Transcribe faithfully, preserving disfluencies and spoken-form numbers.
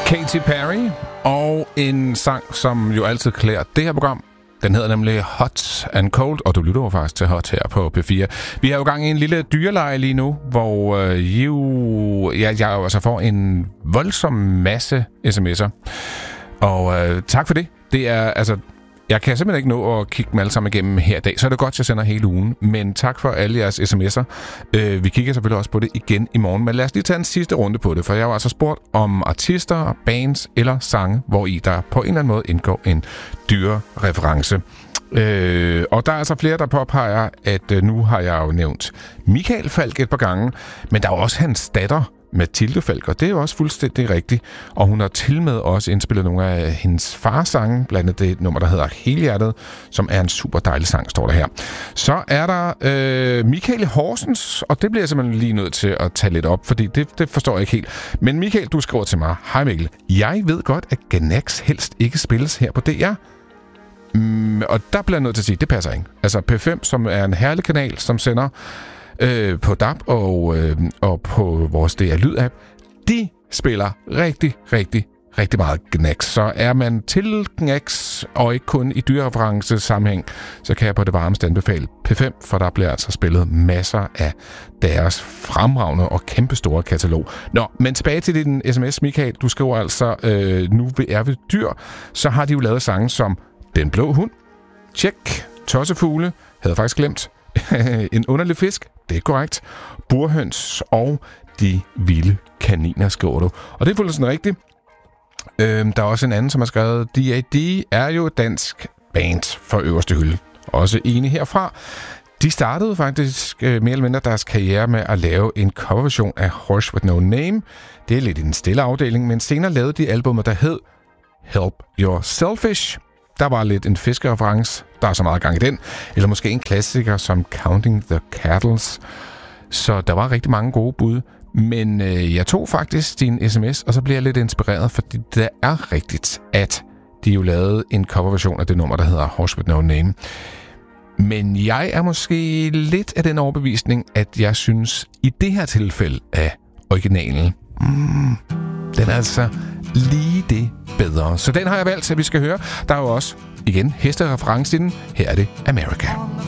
Katy Perry og en sang, som jo altid klæder det her program. Den hedder nemlig Hot and Cold, og du lytter jo faktisk til Hot her på P fire. Vi er jo gang i en lille dyreleje lige nu, hvor øh, jo, ja, jeg jo altså får en voldsom masse sms'er. Og øh, tak for det. Det er altså... Jeg kan simpelthen ikke nå at kigge dem alle sammen igennem her i dag, så er det godt, at jeg sender hele ugen. Men tak for alle jeres sms'er. Øh, vi kigger selvfølgelig også på det igen i morgen, men lad os lige tage en sidste runde på det, for jeg har altså spurgt om artister, bands eller sange, hvor i der på en eller anden måde indgår en dyrereference. Øh, og der er altså flere, der påpeger, at øh, nu har jeg jo nævnt Michael Falk et par gange, men der er jo også hans datter, Mathilde Falk, og det er jo også fuldstændig rigtigt. Og hun har til med også indspillet nogle af hendes fars sange, blandt andet det nummer, der hedder Helhjertet, som er en super dejlig sang, står der her. Så er der øh, Michael Horsens, og det bliver jeg simpelthen lige nødt til at tage lidt op, fordi det, det forstår jeg ikke helt. Men Michael, du skriver til mig: Hej Mikkel, jeg ved godt, at Gnax helst ikke spilles her på D R. Mm, og der bliver jeg nødt til at sige, det passer ikke. Altså P fem, som er en herlig kanal, som sender øh, på D A B og, øh, og på vores D R Lyd-app, de spiller rigtig, rigtig, rigtig meget Gnax. Så er man til Gnax, og ikke kun i dyrereference sammenhæng, så kan jeg på det varmeste anbefale P fem, for der bliver altså spillet masser af deres fremragende og kæmpestore katalog. Nå, men tilbage til din sms, Michael. Du skriver altså, øh, nu er vi dyr, så har de jo lavet sange som Den Blå Hund, Tjek, Tossefugle, havde faktisk glemt, En Underlig Fisk, det er korrekt, Burhøns og De Vilde Kaniner, skriver du. Og det er fuldstændig rigtigt. Øhm, der er også en anden, som har skrevet, D A D er jo et dansk band for øverste hylde. Også enig herfra. De startede faktisk øh, mere eller mindre deres karriere med at lave en coverversion af Horse With No Name. Det er lidt i den stille afdeling, men senere lavede de albumet, der hed Help Your Selfish. Der var lidt en fiskereference, der er så meget gang i den. Eller måske en klassiker som Counting the Cattles. Så der var rigtig mange gode bud. Men øh, jeg tog faktisk din sms, og så blev jeg lidt inspireret, fordi det er rigtigt, at de jo lavede en coverversion af det nummer, der hedder Horse With No Name. Men jeg er måske lidt af den overbevisning, at jeg synes, i det her tilfælde af originalen, mm, den er altså lige det bedre. Så den har jeg valgt, at vi skal høre. Der er jo også, igen, hestereference i den. Her er det America.